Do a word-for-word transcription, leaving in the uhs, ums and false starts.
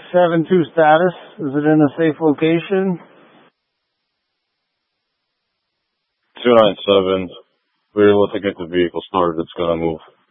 seven two status. Is it in a safe location? two nine seven. We're able to get the vehicle started. It's going to move.